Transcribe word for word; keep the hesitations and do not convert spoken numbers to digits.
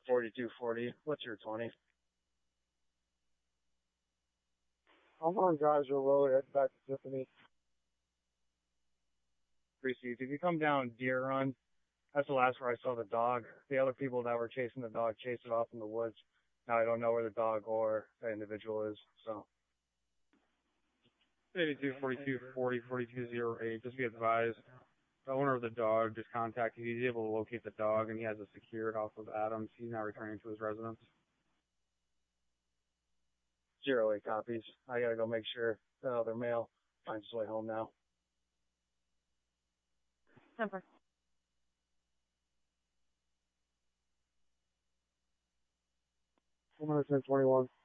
forty-two forty. What's your twenty? I'm on Geyser Road, heading back to Tiffany. Received. If you come down Deer Run, that's the last where I saw the dog. The other people that were chasing the dog chased it off in the woods. Now I don't know where the dog or the individual is, so. eighty-two forty-two forty forty-two oh eight, just be advised. The owner of the dog just contacted. He's able to locate the dog, and he has it secured off of Adams. He's now returning to his residence. Zero eight copies. I gotta go make sure the other male finds his way home now. Number. one hundred ten twenty-one.